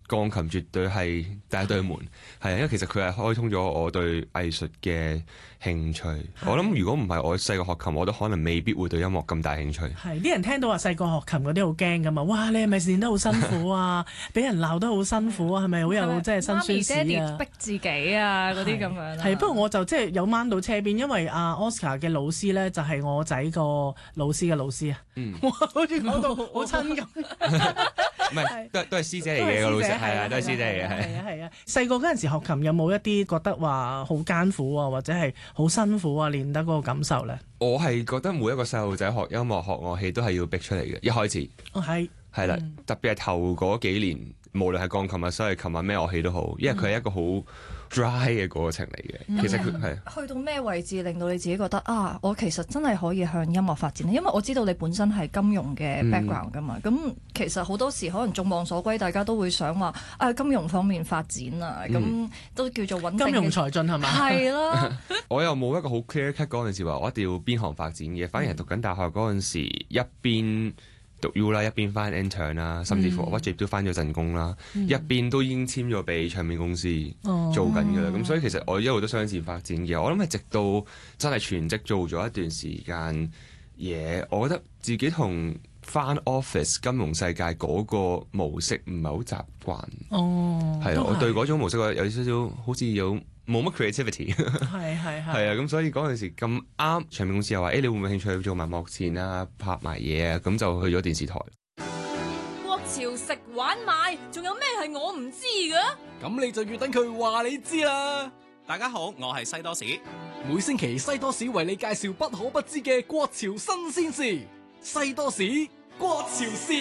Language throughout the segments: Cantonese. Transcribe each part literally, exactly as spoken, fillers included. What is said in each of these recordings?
鋼琴絕對係第一對門，係啊，因為其實佢係開通咗我對藝術嘅興趣。我諗如果唔係我細個學琴，我都可能未必會對音樂咁大興趣。 係啲人聽到話細個學琴嗰啲好驚噶嘛，哇！你係咪練得好辛苦啊？俾人鬧得好辛苦啊？係咪好有即係辛酸史啊？ 媽咪爹哋逼自己啊嗰啲咁樣。 係不過我就即係有掹到車邊，因為阿 Oscar 嘅老師咧就係我仔個老師嘅老師啊。嗯，哇！好似講到好親咁。 唔係，都都係師姐嚟嘅個老師，係啊，都係師姐嚟嘅。 係啊係啊，細個嗰陣時學琴有冇一啲覺得話好艱苦啊，或者係好辛苦啊，練得嗰個感受咧？ 我係覺得每一個細路仔學音樂學樂器都係要逼出嚟嘅，一開始。 哦，係。 係啦，嗯、特別係頭嗰幾年，無論係鋼琴啊、手提琴啊、咩樂器都好，因為佢係一個好 dry 嘅過程嚟嘅。嗯、其實佢係去到咩位置令到你自己覺得啊，我其實真係可以向音樂發展咧？因為我知道你本身係金融嘅 background 噶嘛，咁、嗯、其實好多時可能眾望所歸，大家都會想話啊金融方面發展啊，咁、嗯、都叫做穩定。 金融才俊係嘛？ 係啦。 我又冇一個好 clear cut 嗰陣時話我一定要邊行發展嘅，反而係讀緊大學嗰陣時一邊讀 U 啦，一邊翻 intern 啦，甚至乎我畢業都翻咗陣工啦，嗯、一邊都已經簽咗俾唱片公司做緊㗎啦。咁、哦、所以其實我一路都向前發展嘅。我諗係直到真係全職做咗一段時間嘢，我覺得自己同翻 office 金融世界嗰個模式唔係好習慣。哦，係啊，我對嗰種模式有少少好似有冇乜 creativity。 係係係。係啊，咁所以嗰陣時咁啱，唱片公司又話：誒、欸，你會唔會興趣做埋幕前啊，拍埋嘢啊？咁就去咗電視台。 國潮食玩買，仲有咩係我唔知㗎？ 咁你就要等佢話你知啦。 大家好，我係西多士。 每星期西多士為你介紹不可不知嘅國潮新鮮事。西多士國潮事。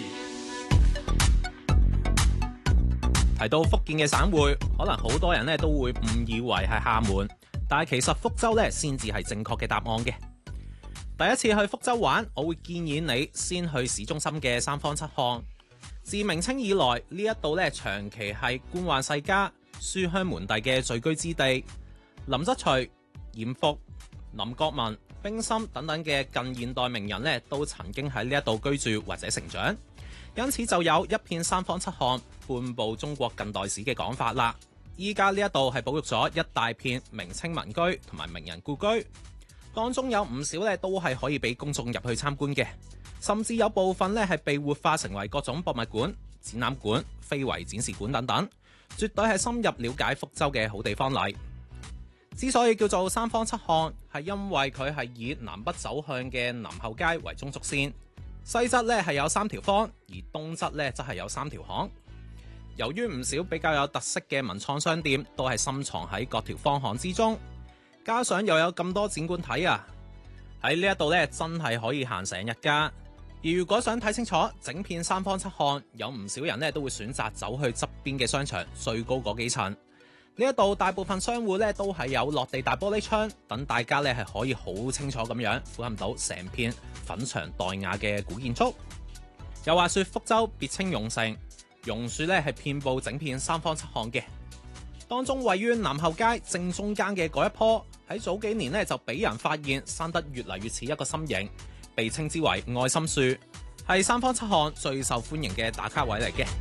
提到福建嘅省會，可能好多人咧都會誤以為係廈門，但係其實福州咧先至係正確嘅答案嘅。第一次去福州玩，我會建議你先去市中心嘅三坊七巷。自明清以來，呢一度咧長期係官宦世家、書香門第嘅聚居之地。林則徐、嚴復、林覺民、冰心等等嘅近現代名人咧，都曾經喺呢一度居住或者成長。因此就有一片三坊七巷，半部中國近代史嘅講法啦。依家呢一度係保育咗一大片明清民居同埋名人故居，當中有唔少咧都係可以俾公眾入去參觀嘅，甚至有部分咧係被活化成為各種博物館、展覽館、非遺展示館等等，絕對係深入了解福州嘅好地方嚟。之所以叫做三坊七巷，係因為佢係以南北走向嘅南後街為中軸線。西側咧係有三條坊，而東側咧則係有三條巷。由於唔少比較有特色嘅文創商店都係深藏喺各條坊巷之中，加上又有咁多展館睇啊，喺呢一度咧真係可以行成日㗎。而如果想睇清楚整片三坊七巷，有唔少人咧都會選擇走去側邊嘅商場最高嗰幾層。呢一度大部分商戶咧都係有落地大玻璃窗，等大家咧係可以好清楚咁樣俯瞰到成片粉牆黛瓦嘅古建築。又話說福州別稱榕城，榕樹咧係遍佈整片三坊七巷嘅。當中位於南後街正中間嘅嗰一棵，喺早幾年咧就俾人發現生得越嚟越似一個心形，被稱之為愛心樹，係三坊七巷最受歡迎嘅打卡位嚟嘅。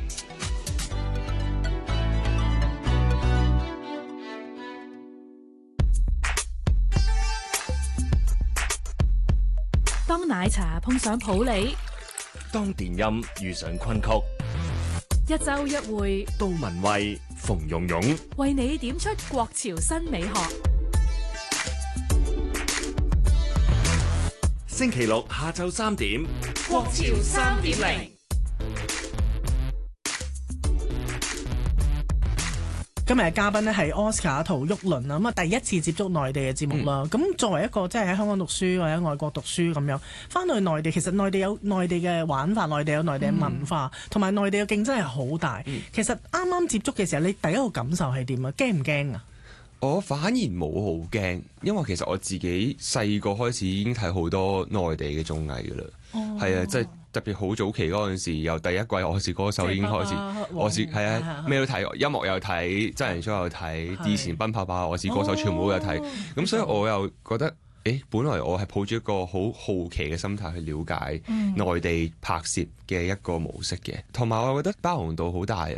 當奶茶碰上普洱， 當電音遇上昆曲， 一周一會， 杜文蔚、馮蓉蓉為你點出國潮新美學。 星期六下晝三點， 國潮三點零。 今日嘅嘉賓咧係 Oscar 陶旭倫啊，咁啊第一次接觸內地嘅節目啦。咁、嗯、作為一個即係喺香港讀書或者外國讀書咁樣，翻到去內地，其實內地有內地嘅玩法，內地有內地嘅文化，同埋、嗯、內地嘅競爭係好大。嗯、其實啱啱接觸嘅時候，你第一個感受係點啊？驚唔驚啊？ 我反而冇好驚，因為其實我自己細個開始已經睇好多內地嘅綜藝噶啦，係啊、哦，即係特別好早期嗰陣時，由第一季《我是歌手》已經開始，我是係啊，咩都睇，音樂又睇，真人 show 又睇，以前奔跑吧《我是歌手》全部都有睇，咁、哦、所以我又覺得，誒，本來我係抱住一個好好奇嘅心態去了解內地拍攝嘅一個模式嘅，同埋我覺得包容度好大。